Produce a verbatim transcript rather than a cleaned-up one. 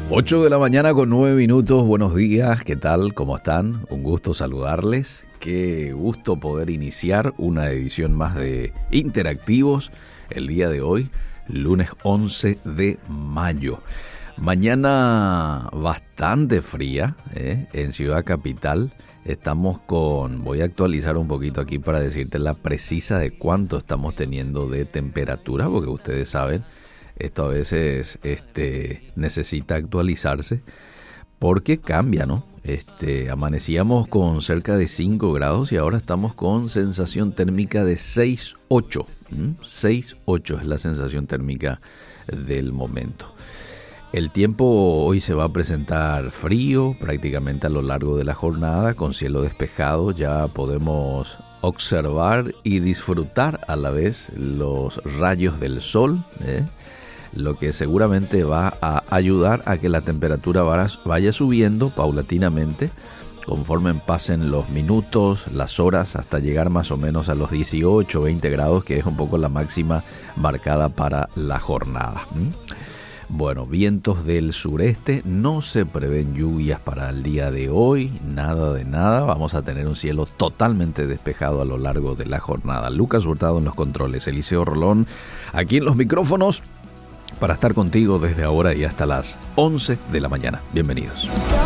ocho de la mañana con nueve minutos, buenos días, ¿qué tal? ¿Cómo están? Un gusto saludarles, qué gusto poder iniciar una edición más de Interactivos el día de hoy, lunes once de mayo. Mañana bastante fría, ¿eh? En Ciudad Capital. Estamos con, voy a actualizar un poquito aquí para decirte la precisa de cuánto estamos teniendo de temperatura, porque ustedes saben, esto a veces este, necesita actualizarse porque cambia, ¿no? Este, amanecíamos con cerca de cinco grados y ahora estamos con sensación térmica de seis ocho. ¿Mm? seis ocho es la sensación térmica del momento. El tiempo hoy se va a presentar frío prácticamente a lo largo de la jornada, con cielo despejado. Ya podemos observar y disfrutar a la vez los rayos del sol, ¿eh? Lo que seguramente va a ayudar a que la temperatura vaya subiendo paulatinamente conforme pasen los minutos, las horas, hasta llegar más o menos a los dieciocho, veinte grados, que es un poco la máxima marcada para la jornada. ¿Mm? Bueno, vientos del sureste, no se prevén lluvias para el día de hoy, nada de nada, vamos a tener un cielo totalmente despejado a lo largo de la jornada. Lucas Hurtado en los controles, Eliseo Rolón aquí en los micrófonos para estar contigo desde ahora y hasta las once de la mañana. Bienvenidos.